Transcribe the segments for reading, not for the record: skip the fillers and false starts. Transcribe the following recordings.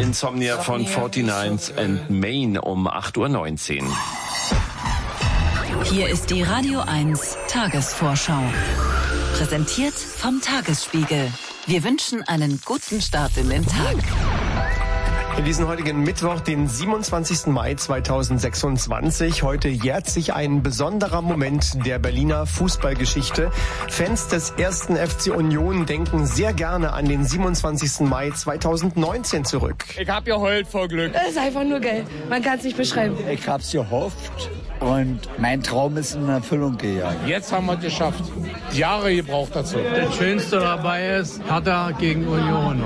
Insomnia von 49 and Main um 8:19 Uhr. Hier ist die Radio 1 Tagesvorschau. Präsentiert vom Tagesspiegel. Wir wünschen einen guten Start in den Tag. In diesem heutigen Mittwoch, den 27. Mai 2026. Heute jährt sich ein besonderer Moment der Berliner Fußballgeschichte. Fans des 1. FC Union denken sehr gerne an den 27. Mai 2019 zurück. Ich hab geheult vor Glück. Das ist einfach nur geil. Man kann es nicht beschreiben. Ich hab's gehofft und mein Traum ist in Erfüllung gegangen. Jetzt haben wir es geschafft. Jahre gebraucht dazu. Das Schönste dabei ist Hertha gegen Union.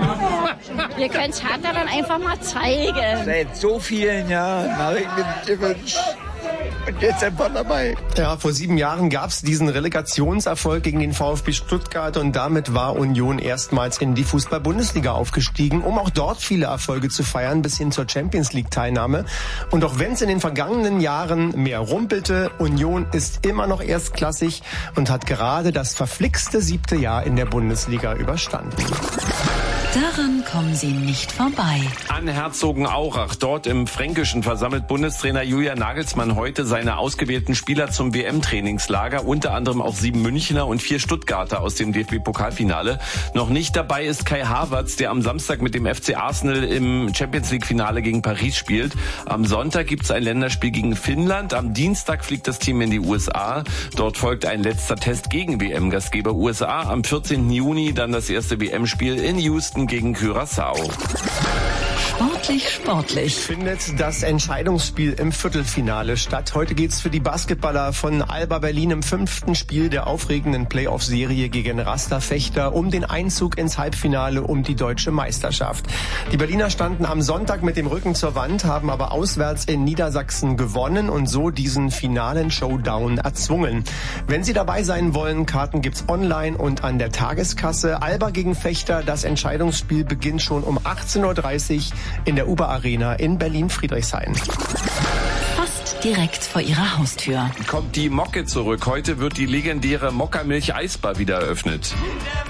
Wir können es Hertha dann einfach mal zeigen. Seit so vielen Jahren habe ich mir gewünscht. Und jetzt einfach dabei. Ja, vor 7 Jahren gab es diesen Relegationserfolg gegen den VfB Stuttgart und damit war Union erstmals in die Fußball-Bundesliga aufgestiegen, um auch dort viele Erfolge zu feiern, bis hin zur Champions-League-Teilnahme. Und auch wenn es in den vergangenen Jahren mehr rumpelte, Union ist immer noch erstklassig und hat gerade das verflixte 7. Jahr in der Bundesliga überstanden. Daran kommen Sie nicht vorbei. An Herzogenaurach, dort im Fränkischen, versammelt Bundestrainer Julian Nagelsmann heute seine ausgewählten Spieler zum WM-Trainingslager, unter anderem auch 7 Münchner und 4 Stuttgarter aus dem DFB-Pokalfinale. Noch nicht dabei ist Kai Havertz, der am Samstag mit dem FC Arsenal im Champions-League-Finale gegen Paris spielt. Am Sonntag gibt's ein Länderspiel gegen Finnland. Am Dienstag fliegt das Team in die USA. Dort folgt ein letzter Test gegen WM-Gastgeber USA. Am 14. Juni dann das erste WM-Spiel in Houston gegen Curaçao. Sportlich. Findet das Entscheidungsspiel im Viertelfinale statt. Heute geht's für die Basketballer von Alba Berlin im 5. Spiel der aufregenden Playoff-Serie gegen Rasta Fechter um den Einzug ins Halbfinale um die deutsche Meisterschaft. Die Berliner standen am Sonntag mit dem Rücken zur Wand, haben aber auswärts in Niedersachsen gewonnen und so diesen finalen Showdown erzwungen. Wenn Sie dabei sein wollen, Karten gibt's online und an der Tageskasse. Alba gegen Fechter, das Entscheidungsspiel beginnt schon um 18:30 Uhr in der Uber Arena in Berlin-Friedrichshain. Fast direkt vor Ihrer Haustür. Kommt die Mocke zurück. Heute wird die legendäre Mokka-Milch-Eisbar wieder eröffnet.